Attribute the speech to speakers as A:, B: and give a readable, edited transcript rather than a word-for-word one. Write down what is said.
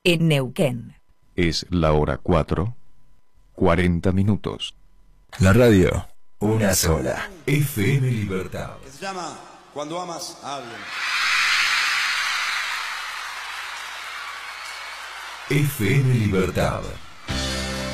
A: en Neuquén.
B: Es la hora 4:40.
C: La radio, una sola. FM Libertad.
D: Se llama Cuando amas a alguien.
C: FM Libertad.